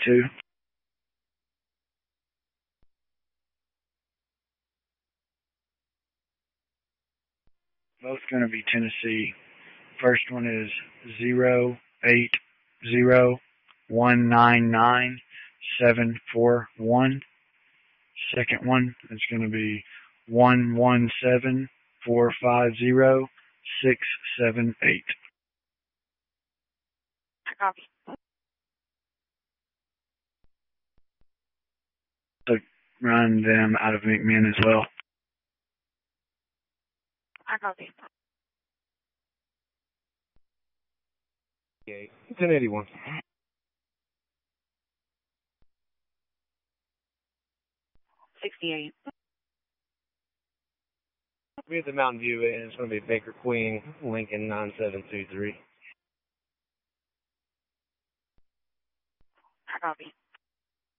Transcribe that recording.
2. Both going to be Tennessee. First one is 080199741. Second one is going to be 117450 678. Copy. So run them out of McMinn as well. I copy. 1081. $68. We have the Mountain View, and it's going to be Baker Queen, Lincoln 9723. I copy.